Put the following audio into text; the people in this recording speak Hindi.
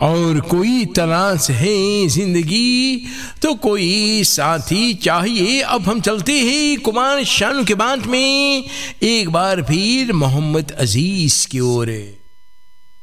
और कोई तलाश है जिंदगी तो कोई साथी चाहिए। अब हम चलते हैं कुमार शानू के बात में एक बार फिर मोहम्मद अजीज की ओर।